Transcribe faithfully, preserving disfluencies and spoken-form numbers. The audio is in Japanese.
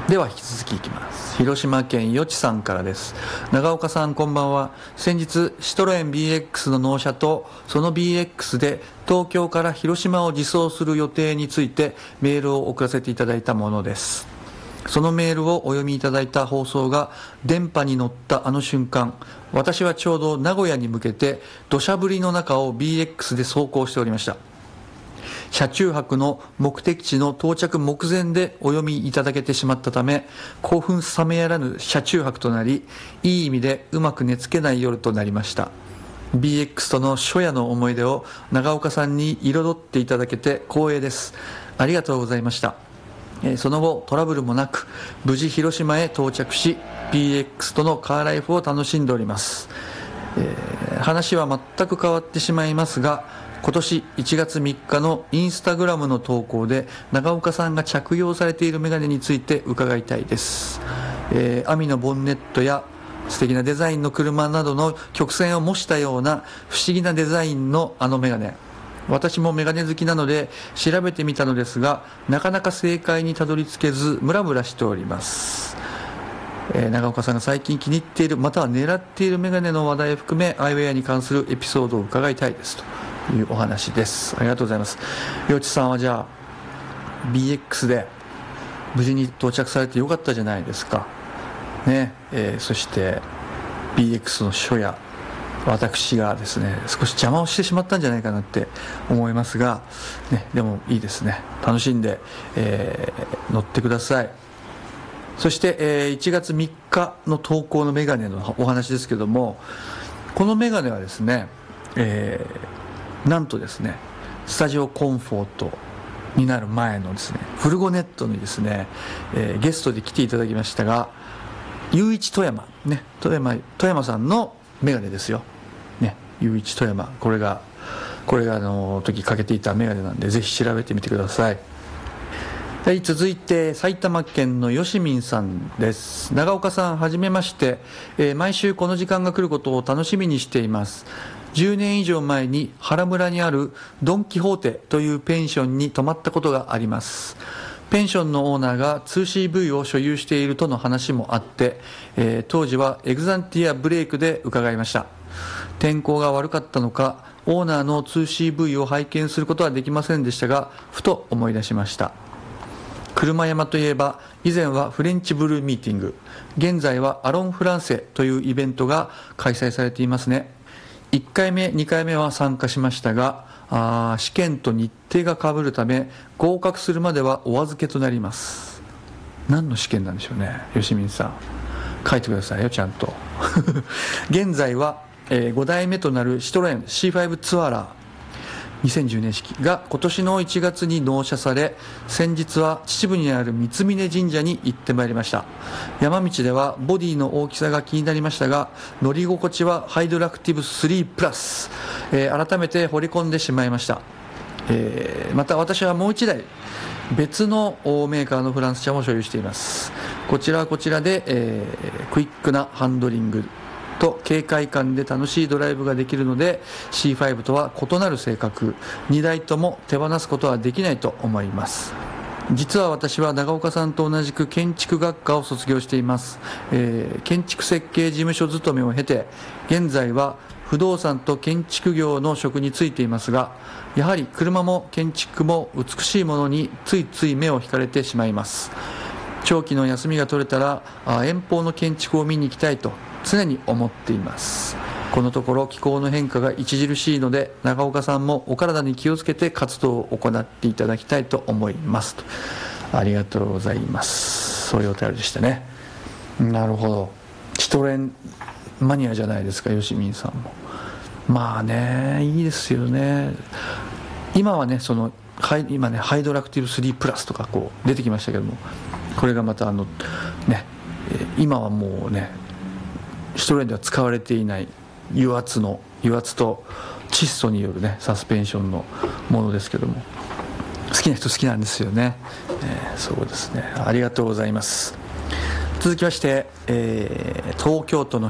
では引き続きいきます。広島県よちさんからです。長岡さんこんばんは。先日シトロエン ビーエックス の納車とその ビーエックス で東京から広島を自走する予定についてメールを送らせていただいたものです。そのメールをお読みいただいた放送が電波に乗ったあの瞬間、私はちょうど名古屋に向けて土砂降りの中を ビーエックス で走行しておりました。車中泊の目的地の到着目前でお読みいただけてしまったため、興奮冷めやらぬ車中泊となり、いい意味でうまく寝つけない夜となりました。 ビーエックス との初夜の思い出を長岡さんに彩っていただけて光栄です。ありがとうございました。その後トラブルもなく無事広島へ到着し、 ビーエックス とのカーライフを楽しんでおります。えー、話は全く変わってしまいますが、今年いちがつみっかのインスタグラムの投稿で長岡さんが着用されているメガネについて伺いたいです。えー、網のボンネットや素敵なデザインの車などの曲線を模したような不思議なデザインのあのメガネ、私もメガネ好きなので調べてみたのですが、なかなか正解にたどり着けずムラムラしております。えー、長岡さんが最近気に入っているまたは狙っているメガネの話題を含めアイウェアに関するエピソードを伺いたいですというお話です。ありがとうございます。よちさんはじゃあ ビーエックス で無事に到着されてよかったじゃないですかね。えー、そして ビーエックス の初夜、私がですね少し邪魔をしてしまったんじゃないかなって思いますが、ね、でもいいですね。楽しんで、えー、乗ってください。そして、えー、いちがつみっかの投稿のメガネのお話ですけども、このメガネはですね、えーなんとですね、スタジオコンフォートになる前のですね、フルゴネットにですね、えー、ゲストで来ていただきましたが、雄一富山ね、富山富山さんのメガネですよ。ね、雄一富山、これがこれがあの時かけていたメガネなんで、ぜひ調べてみてください。はい、続いて埼玉県のよしみんさんです。長岡さんはじめまして、えー、毎週この時間が来ることを楽しみにしています。じゅうねん以上前に原村にあるドン・キホーテというペンションに泊まったことがあります。ペンションのオーナーが ツーシーブイ を所有しているとの話もあって、えー、当時はエグザンティアブレイクで伺いました。天候が悪かったのかオーナーの ツーシーブイ を拝見することはできませんでしたが、ふと思い出しました。車山といえば以前はフレンチブルーミーティング、現在はアロンフランセというイベントが開催されていますね。いっかいめにかいめは参加しましたが、あ試験と日程が被るため合格するまではお預けとなります。何の試験なんでしょうね。よしみんさん書いてくださいよちゃんと現在は、えー、ごだいめとなるシトロエン シーファイブ ツアーラーにせんじゅうねん式が今年のいちがつに納車され、先日は秩父にある三峯神社に行ってまいりました。山道ではボディの大きさが気になりましたが、乗り心地はハイドラクティブスリープラス、えー、改めて掘り込んでしまいました。えー、また私はもう一台別のメーカーのフランス車も所有しています。こちらはこちらで、えー、クイックなハンドリングと軽快感で楽しいドライブができるので シーファイブ とは異なる性格、にだいとも手放すことはできないと思います。実は私は長岡さんと同じく建築学科を卒業しています。えー、建築設計事務所勤めを経て現在は不動産と建築業の職に就いていますが、やはり車も建築も美しいものについつい目を惹かれてしまいます。長期の休みが取れたら遠方の建築を見に行きたいと常に思っています。このところ気候の変化が著しいので長岡さんもお体に気をつけて活動を行っていただきたいと思いますと。ありがとうございます。そういうお便りでしたね。なるほど、シトレンマニアじゃないですか、よしみんさんも。まあね、いいですよね。今はねその今ねハイドラクティブスリープラスとかこう出てきましたけども、これがまたあのね今はもうねシトレンでは使われていない油圧の油圧と窒素によるねサスペンションのものですけども、好きな人好きなんですよね。えー、そうですね、ありがとうございます。続きまして、えー、東京都の